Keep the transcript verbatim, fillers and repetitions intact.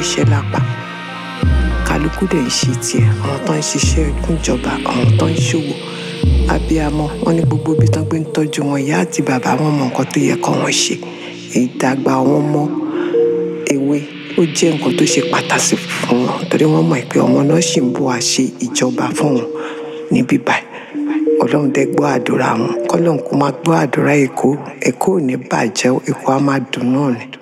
níṣẹ́ lápá kálukú dẹ̀ ń ṣe tiẹ̀ àwọn tó ń ṣiṣẹ́ fúnjọba àwọn tó ń ṣòwò abiyamọ wọn ní gbogbo ibi tán gbé ń tọ́jú wọn ìyá àti bàbá wọn mọ nǹkan tó yẹ kó wọn ṣe ìdàgbà àwọn ọmọ èwe ó jẹ́ nǹkan tó ṣe pàtàkì fún wọn torí wọ́n mọ̀ pé ọmọ náà ṣì ń bọ̀ wá ṣe ìjọba fún wọn níbí báyìí ọlọ́run dẹ́ gbọ́ àdúrà wọn kọ́lọ́run kó máa gbọ́ àdúrà èkó èkó ò ní bàjẹ́ èkó á máa dùn náà ni.